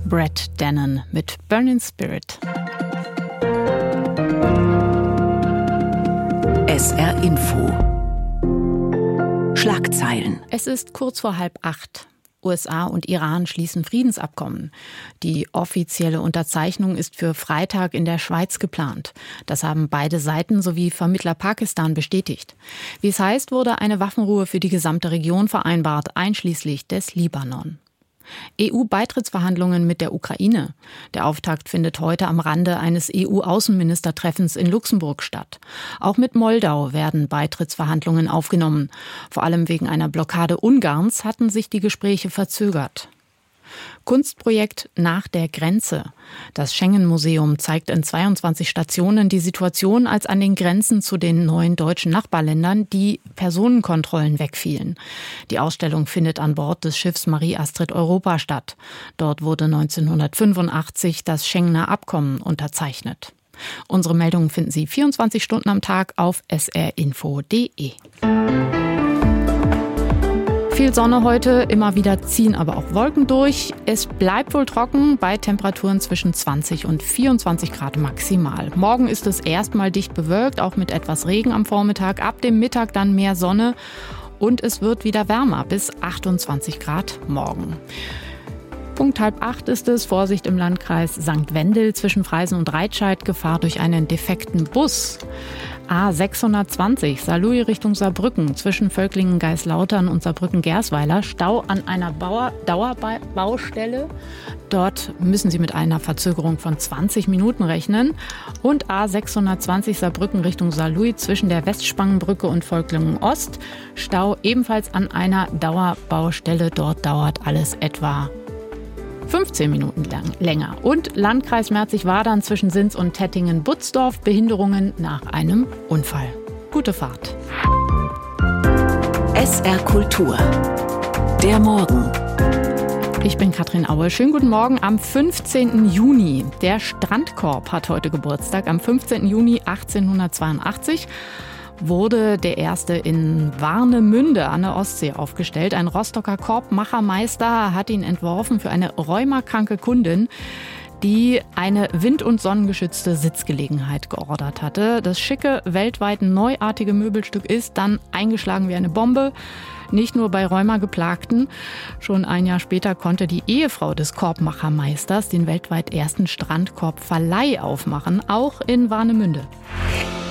Brett Dennen mit Burning Spirit. SR Info. Schlagzeilen. Es ist kurz vor 7:30. USA und Iran schließen Friedensabkommen. Die offizielle Unterzeichnung ist für Freitag in der Schweiz geplant. Das haben beide Seiten sowie Vermittler Pakistan bestätigt. Wie es heißt, wurde eine Waffenruhe für die gesamte Region vereinbart, einschließlich des Libanon. EU-Beitrittsverhandlungen mit der Ukraine. Der Auftakt findet heute am Rande eines EU-Außenministertreffens in Luxemburg statt. Auch mit Moldau werden Beitrittsverhandlungen aufgenommen. Vor allem wegen einer Blockade Ungarns hatten sich die Gespräche verzögert. Kunstprojekt nach der Grenze. Das Schengen-Museum zeigt in 22 Stationen die Situation, als an den Grenzen zu den neuen deutschen Nachbarländern die Personenkontrollen wegfielen. Die Ausstellung findet an Bord des Schiffs Marie Astrid Europa statt. Dort wurde 1985 das Schengener Abkommen unterzeichnet. Unsere Meldungen finden Sie 24 Stunden am Tag auf srinfo.de. Viel Sonne heute, immer wieder ziehen aber auch Wolken durch. Es bleibt wohl trocken bei Temperaturen zwischen 20 und 24 Grad maximal. Morgen ist es erstmal dicht bewölkt, auch mit etwas Regen am Vormittag. Ab dem Mittag dann mehr Sonne und es wird wieder wärmer, bis 28 Grad morgen. Punkt 7:30 ist es. Vorsicht im Landkreis St. Wendel zwischen Freisen und Reitscheid. Gefahr durch einen defekten Bus. A620 Saarlouis Richtung Saarbrücken zwischen Völklingen-Geislautern und Saarbrücken-Gersweiler. Stau an einer Dauerbaustelle. Dort müssen Sie mit einer Verzögerung von 20 Minuten rechnen. Und A620 Saarbrücken Richtung Saarlouis zwischen der Westspangenbrücke und Völklingen-Ost. Stau ebenfalls an einer Dauerbaustelle. Dort dauert alles etwa 15 Minuten länger. Und Landkreis Merzig-Wadern zwischen Sins und Tettingen-Butzdorf. Behinderungen nach einem Unfall. Gute Fahrt. SR Kultur. Der Morgen. Ich bin Katrin Aue. Schönen guten Morgen am 15. Juni. Der Strandkorb hat heute Geburtstag. Am 15. Juni 1882 wurde der erste in Warnemünde an der Ostsee aufgestellt. Ein Rostocker Korbmachermeister hat ihn entworfen für eine rheumakranke Kundin, die eine wind- und sonnengeschützte Sitzgelegenheit geordert hatte. Das schicke, weltweit neuartige Möbelstück ist dann eingeschlagen wie eine Bombe. Nicht nur bei Rheumageplagten. Schon ein Jahr später konnte die Ehefrau des Korbmachermeisters den weltweit ersten Strandkorbverleih aufmachen, auch in Warnemünde.